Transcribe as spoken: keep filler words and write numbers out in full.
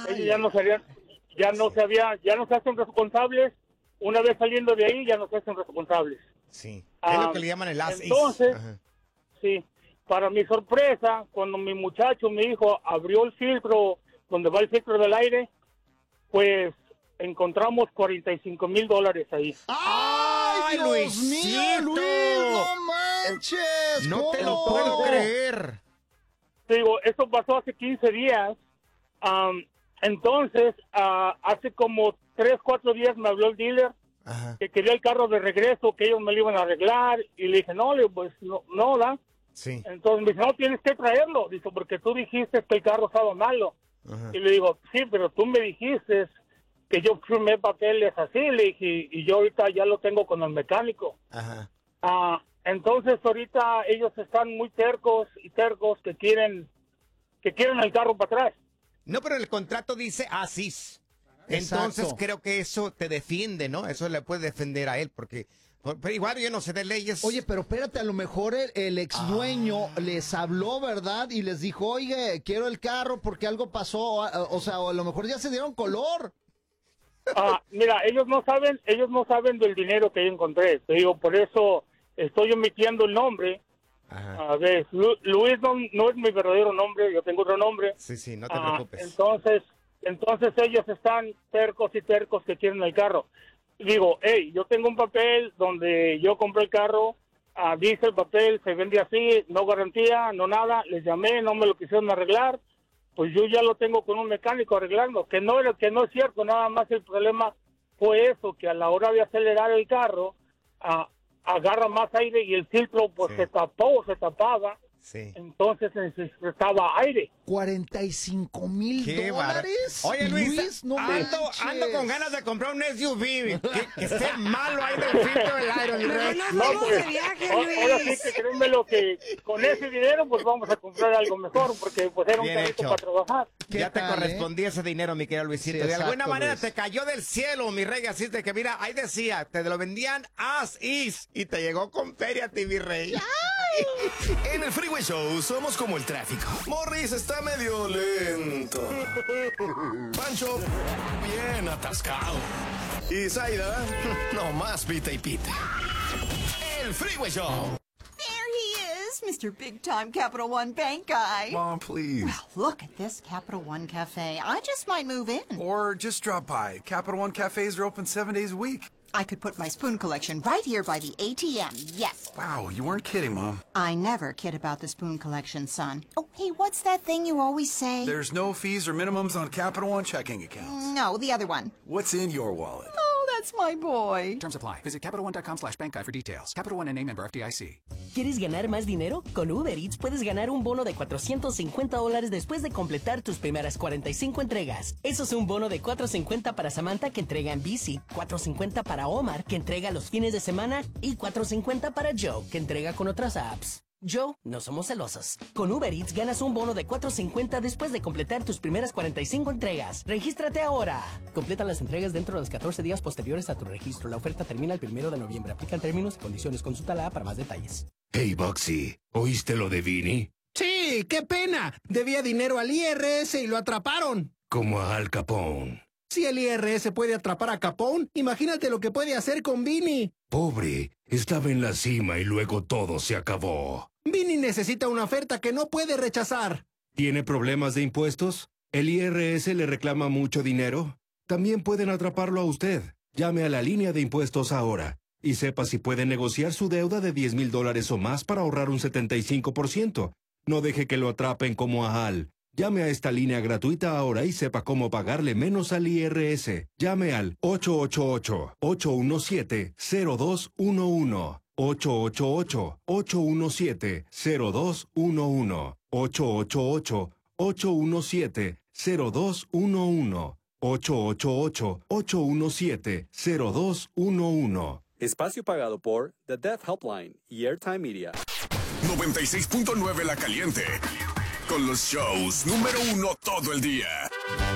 Ellos ya no serían, ya no se había, ya no se hacen responsables. Una vez saliendo de ahí, ya no se hacen responsables. Sí. Ah, Es lo que le llaman el as is. Entonces, Ajá. sí, para mi sorpresa, cuando mi muchacho, mi hijo, abrió el filtro, donde va el filtro del aire, pues encontramos cuarenta y cinco mil dólares ahí. ¡Ay, Dios Luisito! mío, Luis! ¡No manches! No te lo ¿cómo? puedo creer. Te digo, esto pasó hace quince días. Um, entonces, uh, hace como tres, cuatro días me habló el dealer Ajá. que quería el carro de regreso, que ellos me lo iban a arreglar. Y le dije, no, le digo, pues no, no, ¿da? Sí. Entonces me dice, no, tienes que traerlo. Dice, porque tú dijiste que el carro estaba malo. Ajá. Y le digo, sí, pero tú me dijiste que yo firmé papeles así, le dije, y yo ahorita ya lo tengo con el mecánico. Ajá. Ah, entonces ahorita ellos están muy tercos y tercos que quieren que quieren el carro para atrás. No, pero el contrato dice asis. Entonces Exacto. creo que eso te defiende, ¿no? Eso le puede defender a él, porque pero igual yo no sé de leyes. Oye, pero espérate, a lo mejor el, el ex dueño Ah. les habló, ¿verdad? Y les dijo, oye, quiero el carro porque algo pasó. O, o sea, o a lo mejor ya se dieron color. Ah, mira, ellos no saben, ellos no saben del dinero que yo encontré. Te digo, por eso estoy omitiendo el nombre. Ajá. A ver, Lu- Luis no, no es mi verdadero nombre, yo tengo otro nombre. Sí, sí, no te Ah, preocupes. entonces, entonces ellos están tercos y tercos que quieren el carro. Digo, hey, yo tengo un papel donde yo compré el carro, ah, dice el papel, se vende así, no garantía, no nada, les llamé, no me lo quisieron arreglar, pues yo ya lo tengo con un mecánico arreglando, que no era, que no es cierto, nada más el problema fue eso, que a la hora de acelerar el carro, ah, agarra más aire y el filtro pues Sí. se tapó, se tapaba, Sí. entonces necesitaba aire. cuarenta y cinco mil Qué bárbaro. dólares. Oye, Luis, no ando, manches. ando con ganas de comprar un S U V. Que, que esté malo ahí del filtro del aire, mi rey. Mejor nos No, vamos pues, de viaje, a- ahora sí Luis. que créeme lo que con ese dinero pues vamos a comprar algo mejor porque pues era un Bien carrito hecho. para trabajar. ¿Qué Ya te tal, correspondía ese dinero, mi querido Luisito. Sí, de exacto, alguna manera Luis. te cayó del cielo, mi rey. Así de que, mira, ahí decía, te lo vendían as is y te llegó con feria a ti, mi rey. En el Freeway Show somos como el tráfico. Morris está medio lento. Pancho, bien atascado. Y Zaida, no más pita y pita. El Freeway Show. There he is, Mister Big Time Capital One Bank guy. Mom, please. Look at this Capital One Cafe. I just might move in. Or just drop by. Capital One cafes are open seven days a week. I could put my spoon collection right here by the A T M. Yes. Wow, you weren't kidding, Mom. I never kid about the spoon collection, son. Oh, hey, what's that thing you always say? There's no fees or minimums on Capital One checking accounts. No, the other one. What's in your wallet? Oh, that's my boy. Terms apply. Visit CapitalOne.com slash bank guide for details. Capital One N A member F D I C. ¿Quieres ganar más dinero? Con Uber Eats puedes ganar un bono de cuatrocientos cincuenta dólares después de completar tus primeras cuarenta y cinco entregas. Eso es un bono de cuatrocientos cincuenta para Samantha, que entrega en bici, cuatrocientos cincuenta para Omar, que entrega los fines de semana, y cuatrocientos cincuenta para Joe, que entrega con otras apps. Joe, no somos celosos. Con Uber Eats ganas un bono de cuatrocientos cincuenta después de completar tus primeras cuarenta y cinco entregas. ¡Regístrate ahora! Completa las entregas dentro de los catorce días posteriores a tu registro. La oferta termina el primero de noviembre. Aplican términos y condiciones. Consulta la app para más detalles. Hey, Boxy, ¿oíste lo de Vini? Sí, qué pena. Debía dinero al I R S y lo atraparon. Como a Al Capone. Si el I R S puede atrapar a Capone, imagínate lo que puede hacer con Vini. Pobre, estaba en la cima y luego todo se acabó. Vini necesita una oferta que no puede rechazar. ¿Tiene problemas de impuestos? ¿El I R S le reclama mucho dinero? También pueden atraparlo a usted. Llame a la línea de impuestos ahora y sepa si puede negociar su deuda de diez mil dólares o más para ahorrar un setenta y cinco por ciento. No deje que lo atrapen como a Al. Llame a esta línea gratuita ahora y sepa cómo pagarle menos al I R S. Llame al ocho ocho ocho, ocho uno siete, cero dos uno uno. ocho ocho ocho, ocho uno siete, cero dos uno uno. ocho ocho ocho, ocho uno siete, cero dos uno uno. ocho ocho ocho, ocho uno siete, cero dos uno uno. Espacio pagado por The Deaf Helpline y Airtime Media. noventa y seis punto nueve La Caliente. Con los shows número uno todo el día.